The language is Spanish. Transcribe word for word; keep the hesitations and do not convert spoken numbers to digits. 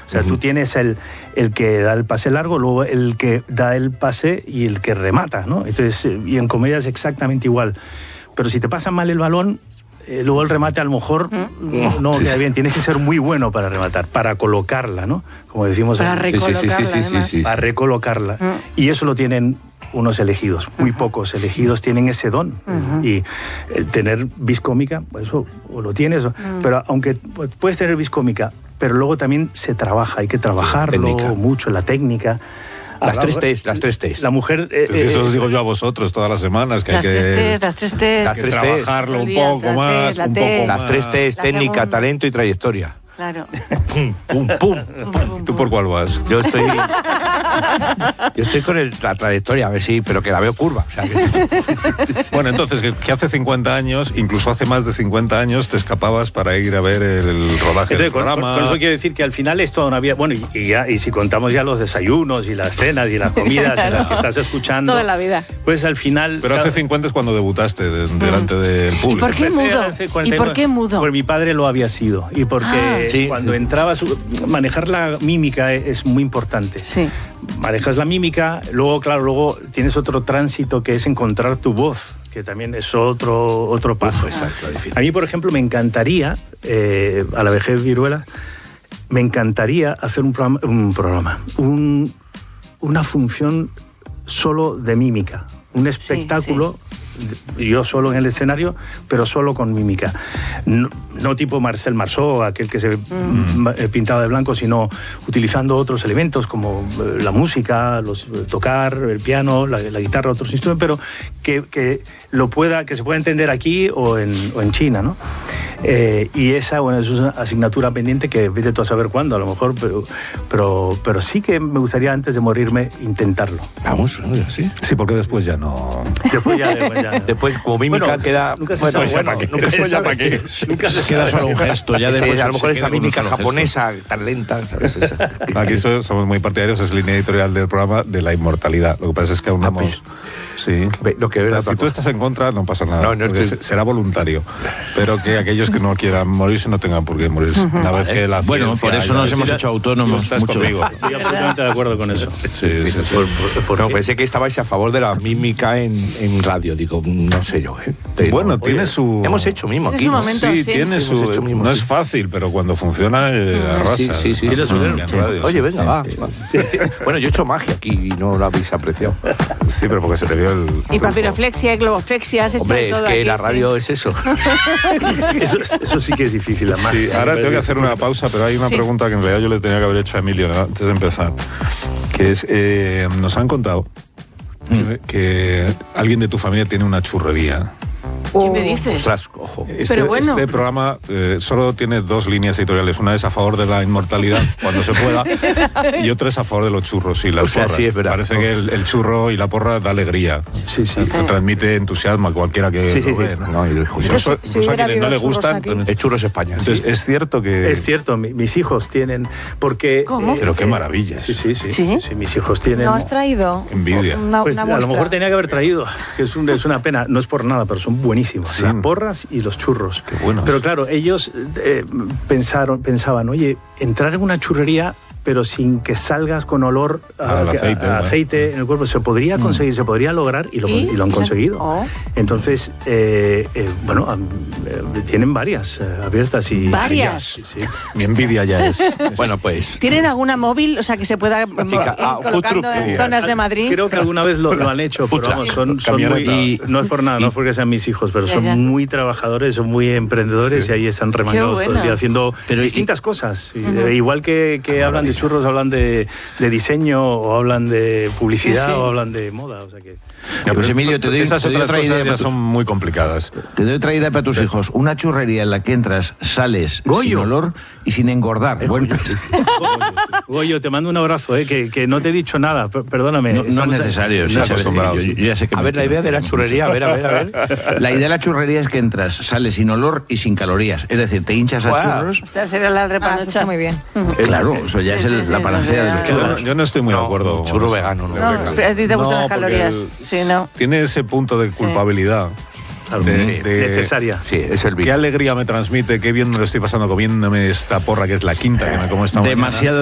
O sea, uh-huh. tú tienes el, el que da el pase largo, luego el que da el pase y el que remata, ¿no? Entonces, y en comedia es exactamente igual. Pero si te pasa mal el balón, eh, luego el remate a lo mejor no, no queda bien. Tienes que ser muy bueno para rematar, para colocarla, ¿no? Como decimos. Para recolocarla, sí, sí, sí, sí, sí, sí. Para recolocarla. Uh-huh. Y eso lo tienen unos elegidos, muy uh-huh. pocos elegidos tienen ese don. Uh-huh. Y el tener vis cómica, eso o lo tienes, uh-huh. pero aunque puedes tener vis cómica, pero luego también se trabaja, hay que trabajarlo técnica. mucho, la técnica. Las tres T's, las tres T's. La mujer... Eh, pues eso os digo yo a vosotros todas las semanas, que las hay que... Tres T's, las tres T's. Las tres T's. Trabajarlo un poco más, un poco Las tres T's, técnica, segunda. talento y trayectoria. Claro. Pum, pum, pum. pum. ¿Tú por cuál vas? Yo estoy... Yo estoy con el, la trayectoria, a ver si... Pero que la veo curva. O sea, que sí, sí, sí, sí, bueno, entonces, que, que hace cincuenta años, incluso hace más de cincuenta años, te escapabas para ir a ver el rodaje entonces, del con, programa. Con, con eso quiero decir que al final es toda una vida... Bueno, y, y, ya, y si contamos ya los desayunos y las cenas y las comidas en las que estás escuchando... Toda la vida. Pues al final... Pero hace cincuenta es cuando debutaste de, delante mm. del público. ¿Y por qué mudo? ¿Y por qué mudo? Porque mi padre lo había sido. Y porque ah, sí, cuando sí, entraba... Su, manejar la mímica es muy importante. Sí. Manejas la mímica, luego, claro, luego tienes otro tránsito que es encontrar tu voz, que también es otro, otro paso. Exacto, a mí, por ejemplo, me encantaría, eh, a la vejez viruela, me encantaría hacer un programa, un programa un, una función solo de mímica, un espectáculo... Sí, sí. Yo solo en el escenario, pero solo con mímica. No, no tipo Marcel Marceau, aquel que se mm. pintaba de blanco, sino utilizando otros elementos como la música, los, tocar, el piano, la, la guitarra, otros instrumentos, pero que, que, lo pueda, que se pueda entender aquí o en, o en China, ¿no? Eh, y esa, bueno, es una asignatura pendiente que vete tú a saber cuándo, a lo mejor, pero, pero, pero sí que me gustaría antes de morirme intentarlo. Vamos, ¿sí? Sí, porque después ya no... Después ya... Después, ya, después como mímica bueno, queda... Nunca se bueno, sabe, bueno, ¿para qué? Nunca se sabe. qué. Nunca se queda solo un gesto. Ya sí, a lo mejor esa mímica japonesa gesto. tan lenta, ¿sabes? Aquí somos muy partidarios, es línea editorial del programa de la inmortalidad. Lo que pasa es que aún no hemos... Sí. Lo que o sea, si tú estás en contra, no pasa nada. No, no estoy... Será voluntario. Pero que aquellos que no quieran morirse no tengan por qué morirse. Uh-huh. Una vez que la bueno, por eso nos hemos hecho autónomos. Estás mucho. conmigo. Estoy absolutamente de acuerdo con eso. Sí, sí, sí, sí. Por, por, por no, pensé que estabais a favor de la mímica en, en radio. Digo, no sé yo. ¿eh? Pero, bueno, oye, tiene su... Hemos hecho mimo aquí. ¿no? Momento, sí, sí, tiene su... Mimo, no sí. es fácil, pero cuando funciona, eh, arrasa. Sí, sí, sí. Tiene su Oye, venga, va. va. Sí. Bueno, yo he hecho magia aquí y no lo habéis apreciado. Sí, pero porque se te vio el... Y papiroflexia y globoflexia has hecho Hombre, todo es que aquí, la radio sí. es eso. eso. Eso sí que es difícil, la magia. Sí, ahora tengo que hacer una pausa, pero hay una sí. pregunta que en realidad yo le tenía que haber hecho a Emilio antes de empezar, que es, eh, nos han contado mm. que, que alguien de tu familia tiene una churrería. ¿Qué me dices? Ostras, ojo. Este, Pero bueno. este programa eh, solo tiene dos líneas editoriales. Una es a favor de la inmortalidad cuando se pueda y otra es a favor de los churros y las o sea, porras. Sí, es verdad. Parece que el, el churro y la porra da alegría. Sí, sí. O sea, sí. transmite entusiasmo a cualquiera que sí, sí, lo sí. ve. ¿no? No, y incluso si, si a quienes no le gustan... El churro es España. Entonces, sí. es cierto que... Es cierto, mi, mis hijos tienen... porque ¿Cómo? Eh, Pero qué eh, maravilla. Sí, sí, sí, sí. sí. Mis hijos tienen... ¿No has traído? Envidia. Una, pues, una a lo mejor tenía que haber traído, que es, un, es una pena. No es por nada, pero son buenísimos. Sí. Las porras y los churros. Qué buenos. Pero claro, ellos eh, pensaron, pensaban, oye, entrar en una churrería pero sin que salgas con olor a, ah, aceite, a, a aceite en el cuerpo. Se podría conseguir, mm. se podría lograr y lo, ¿Y? Y lo han conseguido. Oh. Entonces, eh, eh, bueno, eh, tienen varias eh, abiertas y... ¿Varias? Sí, sí. Mi envidia ya es. Bueno, pues... ¿Tienen alguna móvil, o sea, que se pueda Fica, ah, colocando en zonas de Madrid? Creo que alguna vez lo, lo han hecho, pero vamos, son, son muy... Y, no es por nada, y, no es porque sean mis hijos, pero son ya, ya. muy trabajadores, son muy emprendedores sí. y ahí están remangados bueno. todo el día haciendo pero distintas y, cosas. Uh-huh. Igual que, que hablan de churros, hablan de de diseño o hablan de publicidad sí, sí. o hablan de moda, o sea que... Ya, pues Emilio, te doy, esas te doy otras otra idea ya tu... son muy complicadas. Te doy otra idea para tus hijos. Una churrería en la que entras, sales Goyo. sin olor y sin engordar. Bueno. Goyo, Goyo, te mando un abrazo, eh, que, que no te he dicho nada, perdóname. No, no es necesario. Sí, yo, yo ya sé que a ver, la idea de la churrería, a ver, a ver, a ver. La idea de la churrería es que entras, sales sin olor y sin calorías. Es decir, te hinchas wow. a churros. Esta sería la repanocha. Ah, muy bien. Claro, eso ya es el, la panacea de los churros. Yo no estoy muy no, de acuerdo. Churro vegano, no. no a ti te gustan no, las calorías. El, sí, no. Tiene ese punto de culpabilidad. Claro, de, sí, de, necesaria. Sí, es el Qué alegría me transmite, qué bien me lo estoy pasando comiéndome esta porra que es la quinta que me como esta mañana. Demasiado